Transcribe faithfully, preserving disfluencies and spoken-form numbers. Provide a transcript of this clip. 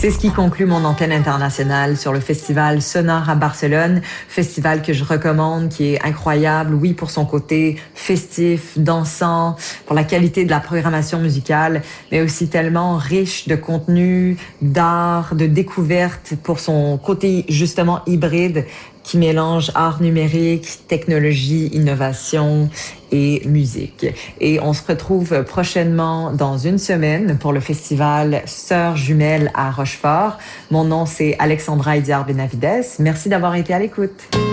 C'est ce qui conclut mon antenne internationale sur le festival Sonore à Barcelone, festival que je recommande, qui est incroyable, oui, pour son côté festif, dansant, pour la qualité de la programmation musicale, mais aussi tellement riche de contenu, d'art, de découverte, pour son côté justement hybride, qui mélange art numérique, technologie, innovation et musique. Et on se retrouve prochainement dans une semaine pour le festival Sœurs Jumelles à Rochefort. Mon nom, c'est Alexandra Idiar Benavides. Merci d'avoir été à l'écoute.